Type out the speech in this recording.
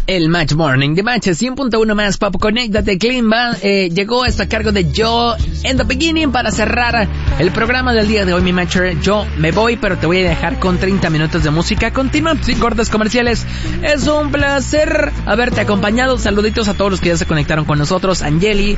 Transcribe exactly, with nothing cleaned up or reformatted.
El Match Morning de Match cien punto uno más Pop. Conéctate, Klimba. Eh, llegó hasta cargo de Joe in the Beginning para cerrar el programa del día de hoy, mi Matcher. Yo me voy, pero te voy a dejar con treinta minutos de música. Continúa sin cortes comerciales. Es un placer haberte acompañado. Saluditos a todos los que ya se conectaron con nosotros. Angeli,